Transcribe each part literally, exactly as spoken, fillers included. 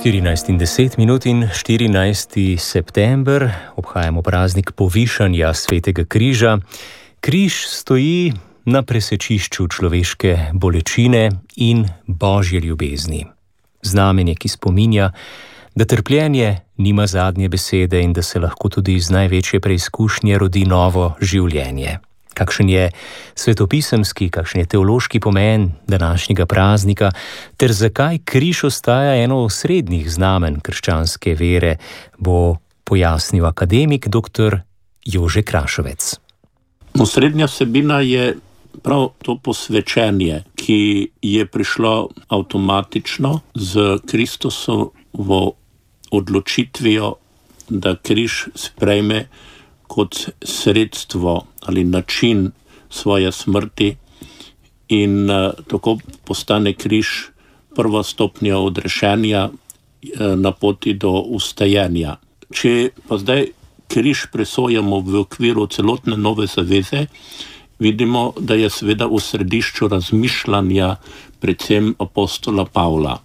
štirinajst in deset minut in štirinajsti september, obhajamo praznik povišanja Svetega križa. Križ stoji na presečišču človeške bolečine in božje ljubezni. Znamenje, ki spominja, da trpljenje nima zadnje besede in da se lahko tudi iz največje preizkušnje rodi novo življenje. Kakšen je svetopisemski, kakšen je teološki pomen današnjega praznika, ter zakaj križ ostaja eno osrednjih znamen krščanske vere, bo pojasnil akademik dr. Jože Krašovec. Osrednja vsebina je prav to posvečenje, ki je prišlo avtomatično z Kristusovo odločitvijo, da križ sprejme kot sredstvo ali način svoje smrti in uh, tako postane križ prva stopnja odrešenja uh, na poti do ustajenja. Če pa zdaj križ presojamo v okviru celotne nove zaveze, vidimo, da je seveda v središču razmišljanja predvsem apostola Pavla.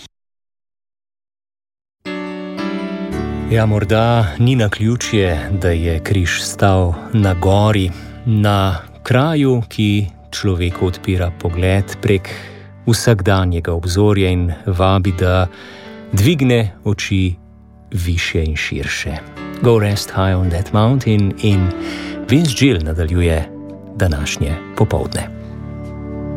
Ja, morda ni naključje, da je križ stal na gori, na kraju, ki človeku odpira pogled prek vsakdanjega obzorja in vabi, da dvigne oči višje in širše. Go rest high on that mountain in Vince Gill nadaljuje današnje popoldne.